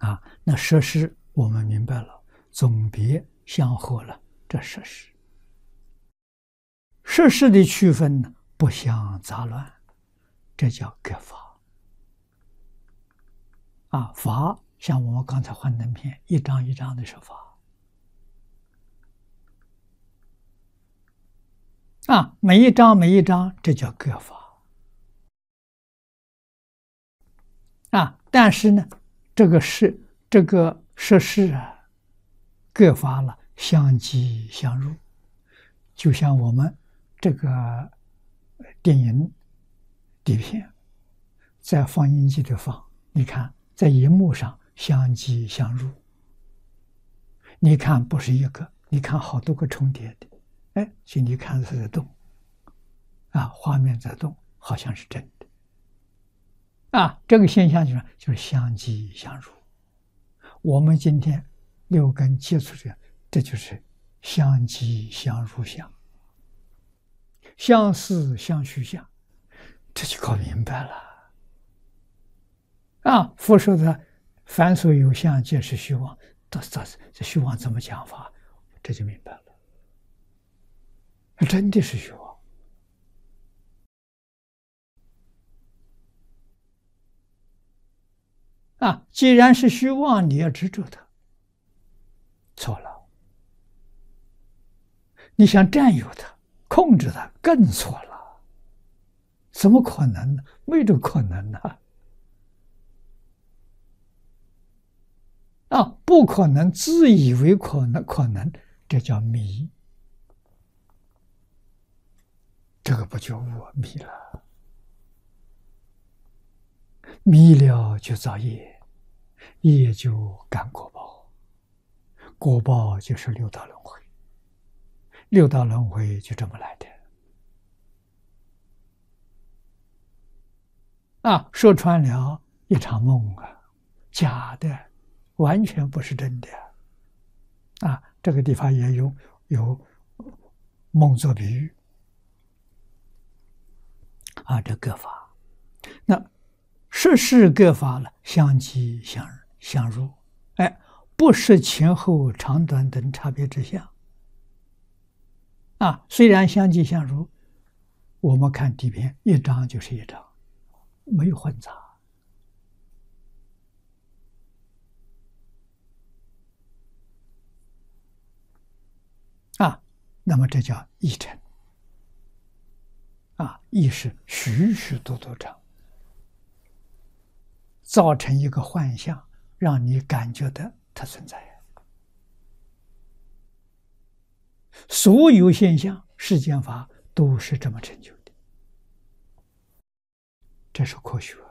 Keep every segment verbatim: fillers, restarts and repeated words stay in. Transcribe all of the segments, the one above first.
啊，那设施我们明白了，总别相合了，这设施。设施的区分呢，不相杂乱，这叫各法。啊，法像我们刚才幻灯片，一张一张的是法。啊，每一张每一张，这叫各法。啊，但是呢，这个是这个设施啊，各法了，相即相入，就像我们这个电影底片，在放映机里放，你看在荧幕上相即相入。你看不是一个，你看好多个重叠的，哎，就你看是在动，啊，画面在动，好像是真的。啊，这个现象就是就是相即相入。我们今天六根接触这样，这就是相即相入相，相似相续相，这就搞明白了。啊，佛说的凡所有相，皆是虚妄。这这这虚妄怎么讲法？这就明白了，真的是虚妄。啊，既然是虚妄，你要执着它，错了。你想占有它、控制它，更错了。怎么可能呢？没这可能呢！啊，不可能，自以为可能，可能，这叫迷。这个不就我迷了？迷了就造业，业就感果报，果报就是六道轮回，六道轮回就这么来的。啊，说穿了，一场梦啊，假的，完全不是真的。啊，这个地方也有有梦作比喻。啊，这各法，那设施各法了，相即相相入，哎，不是前后长短等差别之相。啊，虽然相即相入，我们看底片，一张就是一张，没有混杂。啊，那么这叫一成。啊，意识许许多多张，造成一个幻象，让你感觉到它存在。所有现象、世间法都是这么成就的，这是科学。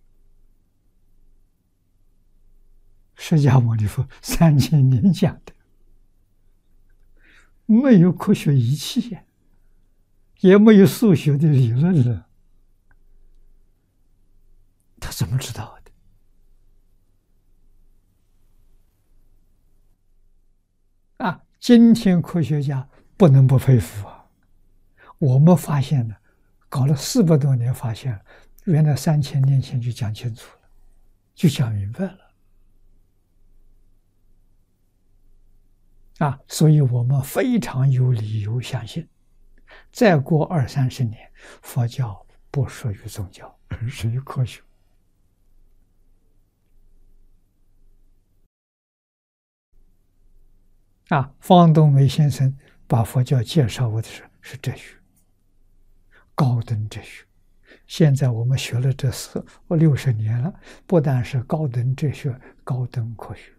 释迦牟尼佛三千年讲的，没有科学仪器呀。也没有数学的理论了，他怎么知道的？啊，今天科学家不能不佩服啊！我们发现了，搞了四百多年，发现了，原来三千年前就讲清楚了，就讲明白了。啊，所以我们非常有理由相信。再过二三十年，佛教不属于宗教，而属于科学。啊，方东梅先生把佛教介绍我的时候是哲学，高等哲学。现在我们学了这四或六十年了，不但是高等哲学、高等科学。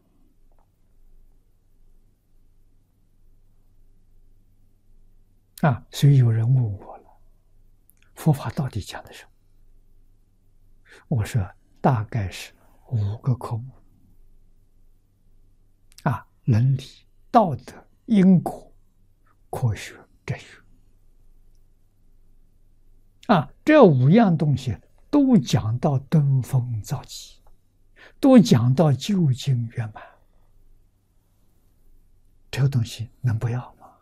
啊，所以有人问我了，佛法到底讲的什么？我说大概是五个科目。啊，伦理、道德、因果、科学、哲学。啊，这五样东西都讲到登峰造极，都讲到究竟圆满。这个东西能不要吗？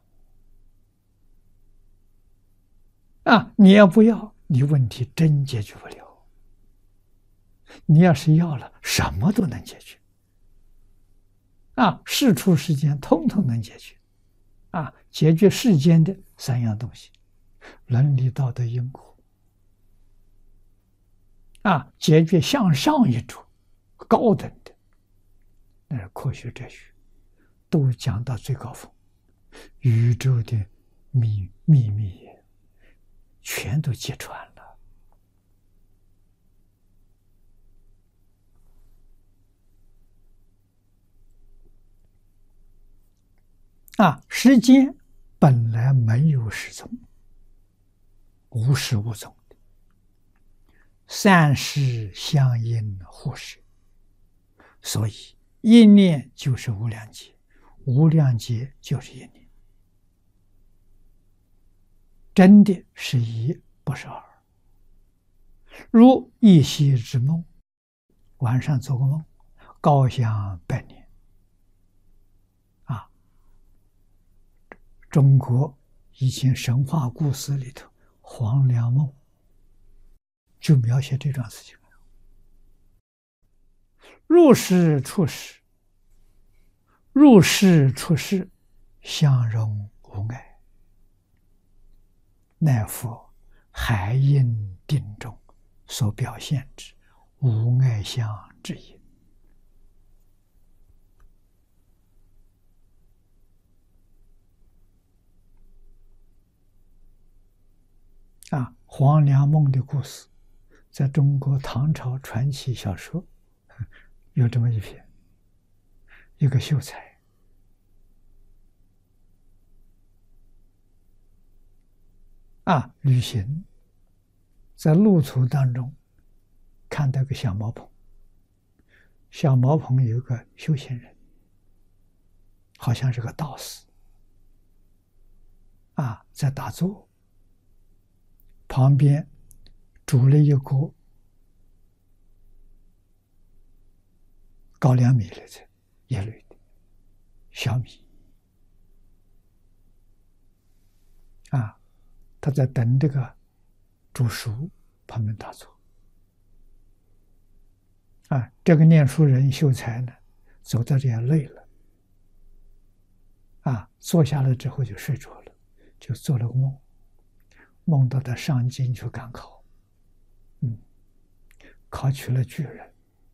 啊，你要不要，你问题真解决不了。你要是要了，什么都能解决。 啊，事出世间，通通能解决。啊，解决世间的三样东西：伦理道德因果。啊，解决向上一着高等的，那是科学哲学，都讲到最高峰，宇宙的秘秘密全都揭穿了。啊，世间本来没有失踪，无始无踪的，三世相应互摄，所以一念就是无量劫，无量劫就是一念，真的是一，不是二。如一夕之梦，晚上做个梦，高香百年。啊，中国以前神话故事里头，黄粱梦就描写这桩事情。入世出世，入世出世，相容无碍，乃佛海印定中所表现之无碍相之也。啊，黄粱梦的故事，在中国唐朝传奇小说有这么一篇，一个秀才啊，旅行在路途当中看到个小茅棚，小茅棚有个修行人，好像是个道士啊，在打坐，旁边煮了一锅高粱米来着，一类的小米啊，他在等这个煮熟，旁边打坐啊。这个念书人秀才呢，走到这样累了啊，坐下来之后就睡着了，就做了个梦，梦到他上京去赶考，嗯，考取了举人。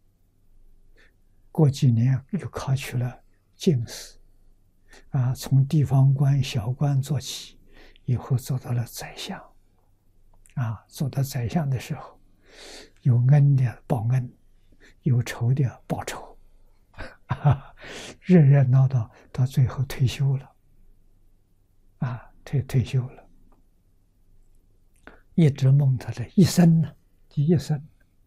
过几年又考取了进士，啊，从地方官、小官做起，以后做到了宰相，啊，做到宰相的时候，有恩的报恩，有仇的报仇，啊，热热闹闹，到最后退休了，啊，退退休了，一直梦他的一生呢，一生，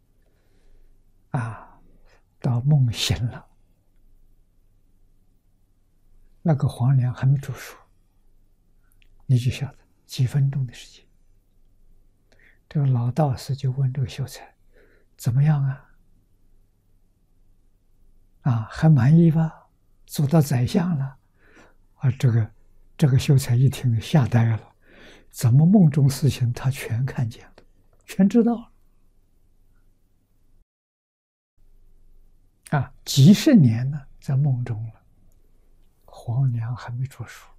啊。到梦醒了，那个黄粱还没煮熟，你就晓得几分钟的时间。这个老道士就问这个秀才：“怎么样啊？啊，还满意吧？做到宰相了？”啊，这个这个秀才一听吓呆了，怎么梦中事情他全看见了，全知道了。啊，几十年呢，在梦中了，黄粱还没煮熟。